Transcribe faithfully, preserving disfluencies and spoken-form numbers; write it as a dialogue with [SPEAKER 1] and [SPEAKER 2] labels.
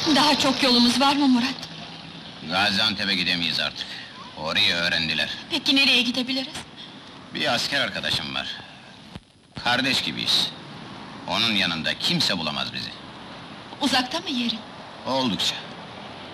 [SPEAKER 1] Daha çok yolumuz var mı Murat?
[SPEAKER 2] Gaziantep'e gidemeyiz artık. Orayı öğrendiler.
[SPEAKER 1] Peki nereye gidebiliriz?
[SPEAKER 2] Bir asker arkadaşım var. Kardeş gibiyiz. Onun yanında kimse bulamaz bizi.
[SPEAKER 1] Uzakta mı yeri?
[SPEAKER 2] Oldukça.